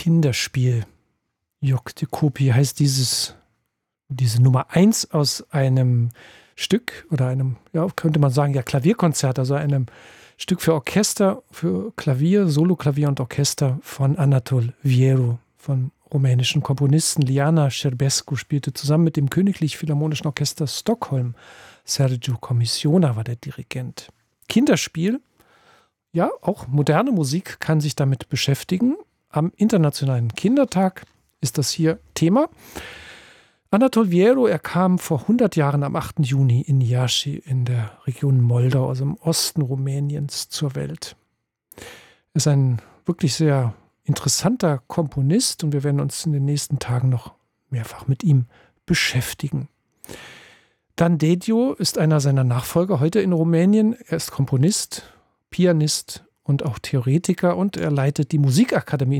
Kinderspiel. Joktekopi heißt diese Nummer 1 aus einem Stück oder einem, ja, könnte man sagen, ja, Klavierkonzert, also einem Stück für Orchester, für Klavier, Soloklavier und Orchester von Anatol Vieru, vom rumänischen Komponisten. Liana Cerbescu spielte zusammen mit dem Königlich Philharmonischen Orchester Stockholm. Sergiu Commissiona war der Dirigent. Kinderspiel, ja, auch moderne Musik kann sich damit beschäftigen. Am Internationalen Kindertag ist das hier Thema. Anatol Vieru, er kam vor 100 Jahren am 8. Juni in Iași in der Region Moldau, also im Osten Rumäniens, zur Welt. Er ist ein wirklich sehr interessanter Komponist und wir werden uns in den nächsten Tagen noch mehrfach mit ihm beschäftigen. Dan Dediu ist einer seiner Nachfolger heute in Rumänien. Er ist Komponist, Pianist und auch Theoretiker und er leitet die Musikakademie